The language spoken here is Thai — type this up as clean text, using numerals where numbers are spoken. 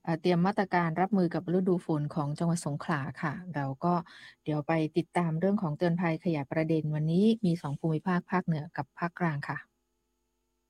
เตรียมมาตรการรับมือกับฤดูฝนของจังหวัดสงขลาค่ะเราก็เดี๋ยวไปติดตามเรื่องของเตือนภัยขยายประเด็นวันนี้มี2ภูมิภาคภาคเหนือกับภาคกลางค่ะ